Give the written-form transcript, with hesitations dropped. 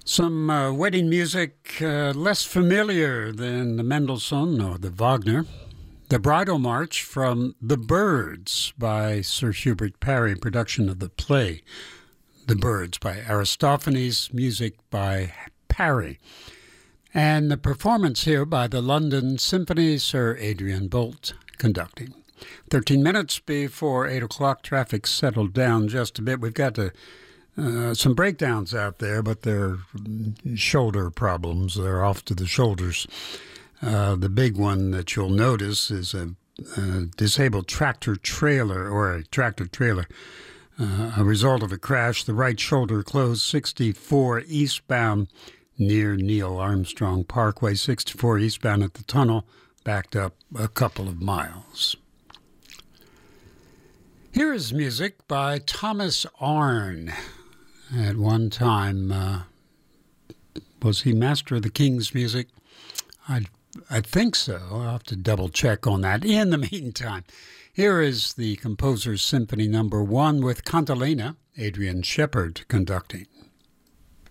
Some wedding music less familiar than the Mendelssohn or the Wagner. The Bridal March from The Birds by Sir Hubert Parry, production of the play The Birds by Aristophanes, music by Parry. And the performance here by the London Symphony, Sir Adrian Boult conducting. 13 minutes before 8 o'clock, traffic settled down just a bit. We've got some breakdowns out there, but they're shoulder problems. They're off to the shoulders. The big one that you'll notice is a disabled tractor trailer, a result of a crash. The right shoulder closed, 64 eastbound near Neil Armstrong Parkway, 64 eastbound at the tunnel, backed up a couple of miles. Here is music by Thomas Arne. At one time, was he master of the King's music? I think so. I'll have to double check on that. In the meantime, here is the composer's Symphony No. 1 with Cantilena, Adrian Shepard conducting.